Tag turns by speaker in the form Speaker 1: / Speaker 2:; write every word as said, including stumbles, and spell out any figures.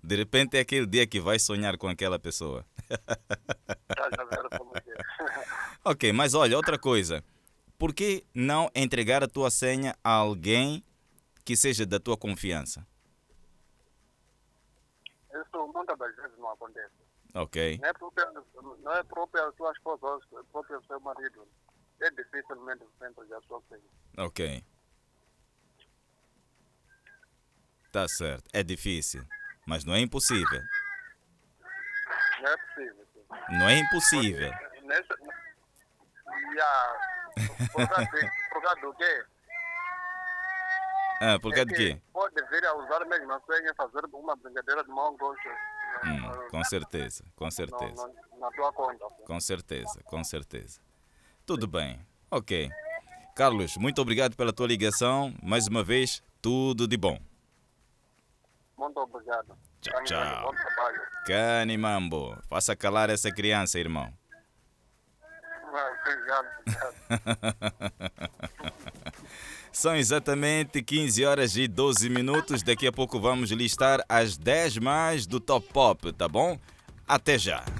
Speaker 1: De repente é aquele dia que vai sonhar com aquela pessoa.
Speaker 2: Estás a ver como é que é.
Speaker 1: Ok, mas olha, outra coisa. Por que não entregar a tua senha a alguém que seja da tua confiança?
Speaker 2: Isso muitas das vezes não acontece.
Speaker 1: Ok,
Speaker 2: Não é própria, não é própria a sua esposa, ou é próprio seu marido. É dificilmente você entregar a sua senha.
Speaker 1: ok. Tá certo. É difícil, mas não é impossível.
Speaker 2: Não é possível. Sim.
Speaker 1: Não é impossível.
Speaker 2: Porque nessa. Já, por causa de- por causa do quê?
Speaker 1: Ah, por
Speaker 2: É
Speaker 1: causa de
Speaker 2: que
Speaker 1: quê?
Speaker 2: pode vir a usar mesmo a senha, fazer uma brincadeira de mau gosto
Speaker 1: Hum, com certeza, com
Speaker 2: na,
Speaker 1: certeza.
Speaker 2: na, na tua conta.
Speaker 1: Com certeza, com certeza. Tudo bem. Ok. Carlos, muito obrigado pela tua ligação. Mais uma vez, tudo de bom.
Speaker 2: Muito obrigado.
Speaker 1: Tchau,
Speaker 2: Caminhando,
Speaker 1: tchau.
Speaker 2: bom trabalho.
Speaker 1: Canimambo. Faça calar essa criança, irmão.
Speaker 2: Vai, obrigado, obrigado.
Speaker 1: São exatamente quinze horas e doze minutos. Daqui a pouco vamos listar as dez mais do Top Pop, tá bom? Até já.